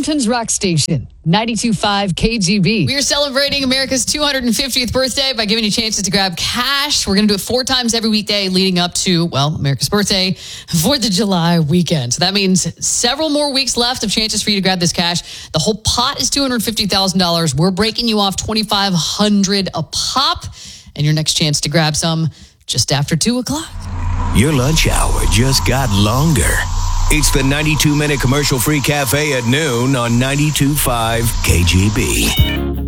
Arlington's rock station, 92.5 KGB. We are celebrating America's 250th birthday by giving you chances to grab cash. We're going to do it 4 times every weekday leading up to, America's birthday, 4th of July weekend. So that means several more weeks left of chances for you to grab this cash. The whole pot is $250,000. We're breaking you off $2,500 a pop. And your next chance to grab some just after 2 o'clock. Your lunch hour just got longer. It's the 92-minute commercial-free cafe at noon on 92.5 KGB.